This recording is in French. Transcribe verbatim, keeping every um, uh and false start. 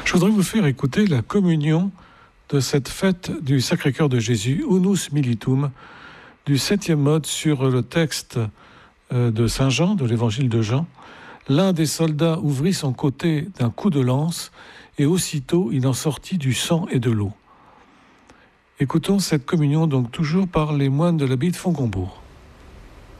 Je voudrais vous faire écouter la communion de cette fête du Sacré-Cœur de Jésus, Unus Militum, du septième mode sur le texte de Saint Jean, de l'évangile de Jean. L'un des soldats ouvrit son côté d'un coup de lance et aussitôt il en sortit du sang et de l'eau. Écoutons cette communion donc toujours par les moines de l'abbaye de Fontcombourg.